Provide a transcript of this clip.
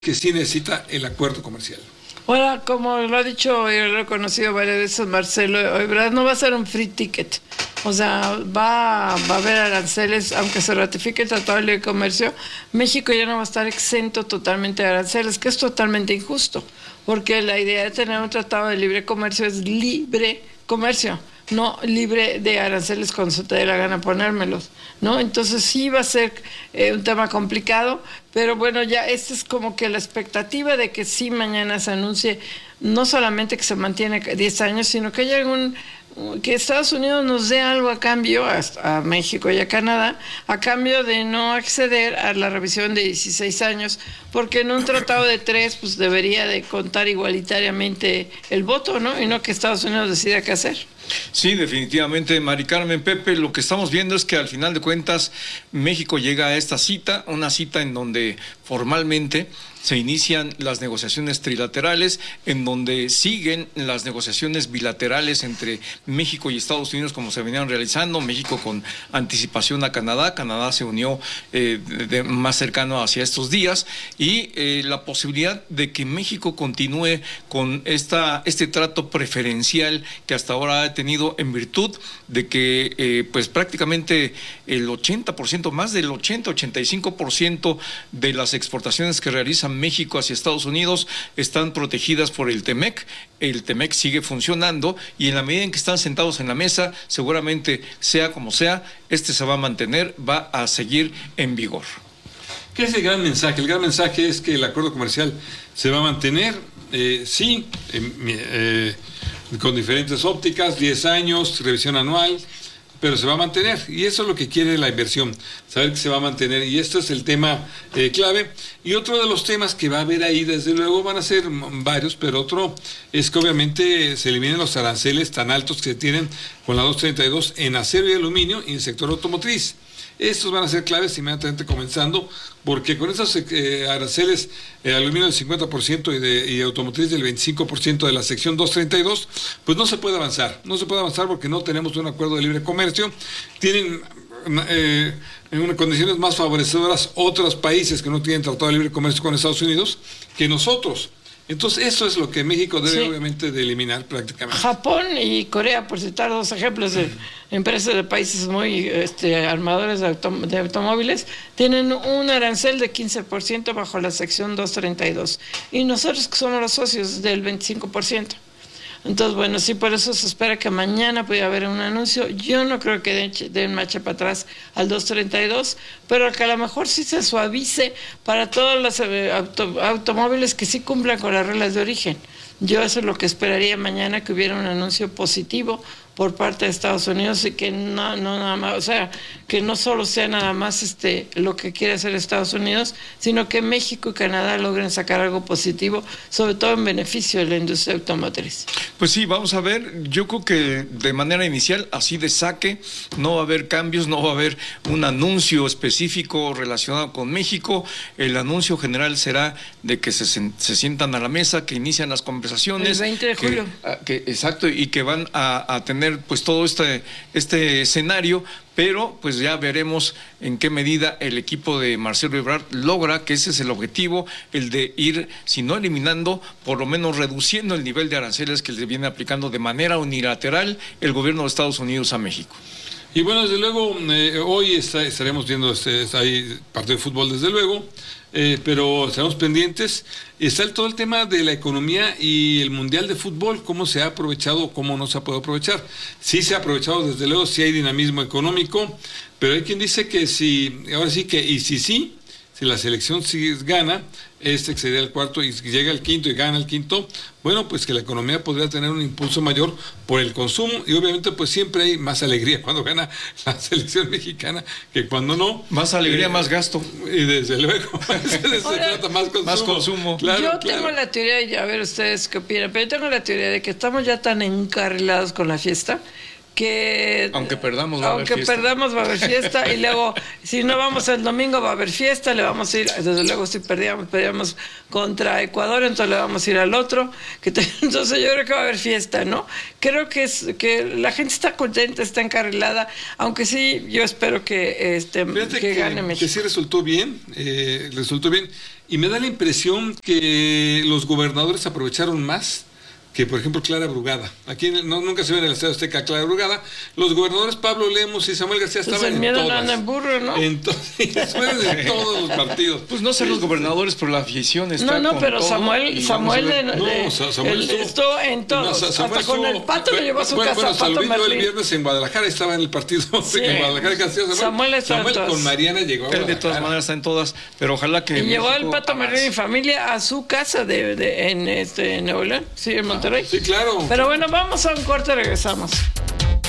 que sí necesita el acuerdo comercial. Ahora, como lo ha dicho y lo he conocido varias veces Marcelo Ebrard, no va a ser un free ticket. O sea, va a haber aranceles, aunque se ratifique el Tratado de Libre Comercio, México ya no va a estar exento totalmente de aranceles, que es totalmente injusto, porque la idea de tener un Tratado de Libre Comercio es libre comercio, no libre de aranceles cuando se te dé la gana ponérmelos, ¿no? Entonces sí va a ser un tema complicado, pero bueno, ya esta es como que la expectativa de que sí mañana se anuncie, no solamente que se mantiene 10 años, sino que haya que Estados Unidos nos dé algo a cambio, a México y a Canadá, a cambio de no acceder a la revisión de 16 años, porque en un tratado de 3, pues debería de contar igualitariamente el voto, ¿no? Y no que Estados Unidos decida qué hacer. Sí, definitivamente, Mari Carmen, Pepe, lo que estamos viendo es que al final de cuentas México llega a esta cita, una cita en donde formalmente se inician las negociaciones trilaterales, en donde siguen las negociaciones bilaterales entre México y Estados Unidos como se venían realizando, México con anticipación a Canadá, Canadá se unió más cercano hacia estos días, y la posibilidad de que México continúe con este trato preferencial que hasta ahora ha tenido en virtud de que pues prácticamente el 80%, más del 80-85% de las exportaciones que realiza México hacia Estados Unidos están protegidas por el TEMEC. El TEMEC sigue funcionando y en la medida en que están sentados en la mesa, seguramente sea como sea, se va a mantener, va a seguir en vigor. ¿Qué es el gran mensaje? El gran mensaje es que el acuerdo comercial se va a mantener, con diferentes ópticas, 10 años, revisión anual, pero se va a mantener, y eso es lo que quiere la inversión, saber que se va a mantener, y esto es el tema clave. Y otro de los temas que va a haber ahí, desde luego van a ser varios, pero otro es que obviamente se eliminen los aranceles tan altos que se tienen con la 232 en acero y aluminio y en el sector automotriz. Estos van a ser claves inmediatamente comenzando, porque con esos aranceles, aluminio del 50% y automotriz del 25% de la sección 232, pues no se puede avanzar. No se puede avanzar porque no tenemos un acuerdo de libre comercio. Tienen en unas condiciones más favorecedoras otros países que no tienen tratado de libre comercio con Estados Unidos que nosotros. Entonces, eso es lo que México debe obviamente de eliminar prácticamente. Japón y Corea, por citar dos ejemplos de empresas de países muy armadores de automóviles, tienen un arancel de 15% bajo la sección 232. Y nosotros, que somos los socios, del 25%. Entonces, bueno, sí, por eso se espera que mañana pueda haber un anuncio. Yo no creo que den marcha para atrás al 232, pero que a lo mejor sí se suavice para todos los automóviles que sí cumplan con las reglas de origen. Yo eso es lo que esperaría mañana, que hubiera un anuncio positivo por parte de Estados Unidos y que no nada más, o sea, que no solo sea nada más lo que quiere hacer Estados Unidos, sino que México y Canadá logren sacar algo positivo, sobre todo en beneficio de la industria automotriz. Pues sí, vamos a ver, yo creo que de manera inicial, así de saque, no va a haber cambios, no va a haber un anuncio específico relacionado con México. El anuncio general será de que se sientan a la mesa, que inician las conversaciones. El 20 de julio. Exacto, y que van a tener pues todo este escenario, pero pues ya veremos en qué medida el equipo de Marcelo Ebrard logra, que ese es el objetivo, el de ir, si no eliminando, por lo menos reduciendo el nivel de aranceles que le viene aplicando de manera unilateral el gobierno de Estados Unidos a México. Y bueno, desde luego, hoy estaremos viendo ahí partido de fútbol, desde luego, pero estaremos pendientes. Está todo el tema de la economía y el Mundial de Fútbol, cómo se ha aprovechado, cómo no se ha podido aprovechar. Sí se ha aprovechado, desde luego, sí hay dinamismo económico, pero hay quien dice que si la selección sí gana, que sería el cuarto, y llega el quinto y gana el quinto, bueno, pues que la economía podría tener un impulso mayor por el consumo, y obviamente pues siempre hay más alegría cuando gana la selección mexicana que cuando no. Más alegría, más gasto. Y desde luego, se trata más consumo. Más consumo. Yo tengo la teoría, y a ver ustedes qué opinan, pero yo tengo la teoría de que estamos ya tan encarrilados con la fiesta, que Aunque perdamos, va a haber aunque fiesta. perdamos va a haber fiesta, y luego si no vamos el domingo va a haber fiesta, le vamos a ir, desde luego si perdíamos contra Ecuador, entonces le vamos a ir al otro, entonces yo creo que va a haber fiesta, ¿no? Creo que la gente está contenta, está encarrilada, aunque sí yo espero que que gane México. Que sí resultó bien, y me da la impresión que los gobernadores aprovecharon más que, por ejemplo, Clara Brugada. Aquí nunca se ve en el Estadio Azteca Clara Brugada. Los gobernadores Pablo Lemos y Samuel García Pues estaban el miedo en no todas. anda en burro, ¿no? Entonces, de todos los partidos. Pues no ser los gobernadores, pero la afición está No, con pero todo, Samuel y vamos a ver. Samuel estuvo en todos. Samuel hasta con el Pato lo llevó a su casa. Bueno, Pato San Luis el Merlín. viernes en Guadalajara, estaba en el partido en Guadalajara. Castillo, Samuel está en todas. con Mariana llegó a Él de todas Guadalajara. maneras está en todas, pero ojalá que Y llevó al México Pato avance. Merlín y familia a su casa en Nuevo León, sí, en Monterrey. Sí, claro. Pero bueno, vamos a un corte y regresamos.